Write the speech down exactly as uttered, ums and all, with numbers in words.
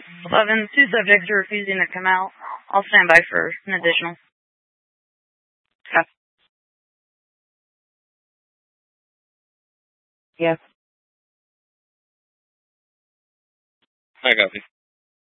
eleven, two subjects are refusing to come out. I'll stand by for an additional. Copy. Yes. I copy.